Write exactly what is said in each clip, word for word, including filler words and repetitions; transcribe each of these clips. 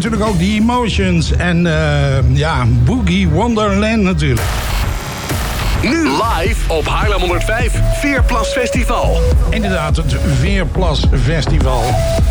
natuurlijk ook The Emotions en uh, ja, Boogie Wonderland natuurlijk. Nu live op Haarlem honderdvijf Veerplas Festival. Inderdaad, het Veerplas Festival.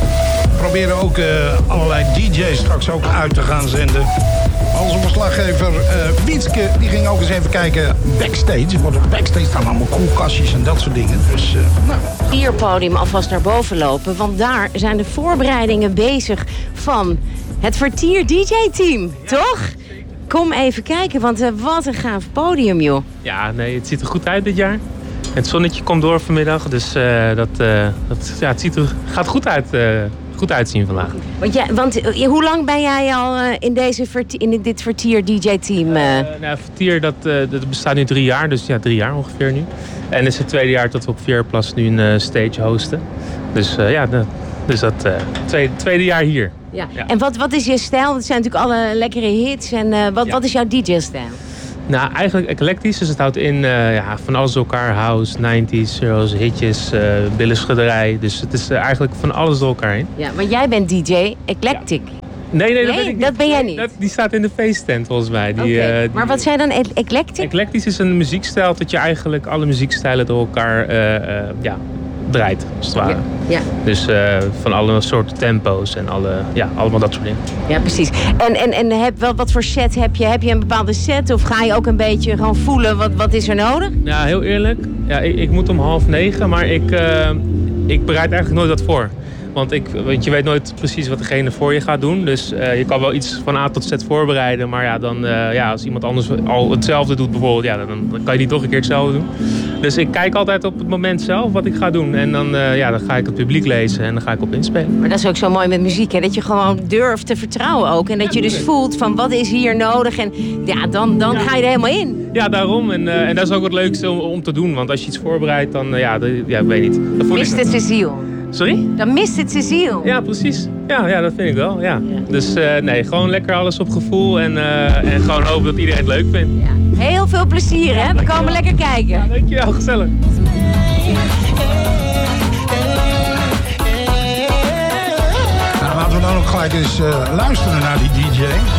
We proberen ook uh, allerlei D J's straks ook uit te gaan zenden. Onze verslaggever uh, Wietske, die ging ook eens even kijken backstage. Want op backstage staan allemaal koelkastjes en dat soort dingen. Dus, uh, nou. Vierpodium alvast naar boven lopen, want daar zijn de voorbereidingen bezig van het Vertier D J-team, ja, toch? Kom even kijken, want uh, wat een gaaf podium, joh. Ja, nee, het ziet er goed uit dit jaar. Het zonnetje komt door vanmiddag, dus uh, dat, uh, dat, ja, het ziet er, gaat goed, uit, uh, goed uitzien vandaag. Want, ja, want uh, hoe lang ben jij al uh, in, deze vertier, in dit Vertier D J-team? Uh? Uh, nou, Vertier dat, uh, dat bestaat nu drie jaar, dus ja, drie jaar ongeveer nu. En het is het tweede jaar dat we op Veerplas nu een uh, stage hosten. Dus uh, ja, de, dus dat uh, tweede, tweede jaar hier. Ja. Ja. En wat, wat is je stijl? Het zijn natuurlijk alle lekkere hits. En uh, wat, ja. wat is jouw D J-stijl? Nou, eigenlijk eclectisch. Dus het houdt in uh, ja, van alles door elkaar. House, nineties, zeros, hitjes, uh, billenschudderij. Dus het is uh, eigenlijk van alles door elkaar heen. Ja, want jij bent D J Eclectic. Ja. Nee, nee, dat, nee, ben, ik dat ben jij niet. Dat, die staat in de feesttent volgens mij. Die, okay. uh, die, maar wat zijn dan e- eclectic? Eclectisch is een muziekstijl dat je eigenlijk alle muziekstijlen door elkaar uh, uh, ja, draait, als het ware. Ja. Ja. Dus uh, van alle soorten tempo's en alle, ja, allemaal dat soort dingen. Ja, precies. En, en, en heb, wat, wat voor set heb je? Heb je een bepaalde set of ga je ook een beetje gewoon voelen wat, wat is er nodig? Ja, heel eerlijk. Ja, ik, ik moet om half negen, maar ik, uh, ik bereid eigenlijk nooit wat voor. Want, ik, want je weet nooit precies wat degene voor je gaat doen. Dus uh, je kan wel iets van A tot Z voorbereiden. Maar ja, dan, uh, ja, als iemand anders al hetzelfde doet bijvoorbeeld, ja, dan, dan kan je niet toch een keer hetzelfde doen. Dus ik kijk altijd op het moment zelf wat ik ga doen. En dan, uh, ja, dan ga ik het publiek lezen en dan ga ik op inspelen. Maar dat is ook zo mooi met muziek, hè? Dat je gewoon durft te vertrouwen ook. En dat je dus voelt van wat is hier nodig. En ja, dan, dan ga je er helemaal in. Ja, daarom. En, uh, en dat is ook het leukste om, om te doen. Want als je iets voorbereidt, dan, uh, ja, de, ja, ik weet niet. Mist het zijn ziel. Sorry? Dan mist het zijn ziel. Ja, precies. Ja, ja, dat vind ik wel. Ja. Ja. Dus uh, nee, gewoon lekker alles op gevoel en, uh, en gewoon hopen dat iedereen het leuk vindt. Ja. Heel veel plezier, hè? We komen lekker kijken. Ja, dankjewel. Gezellig. Nou, laten we dan ook gelijk eens uh, luisteren naar die D J.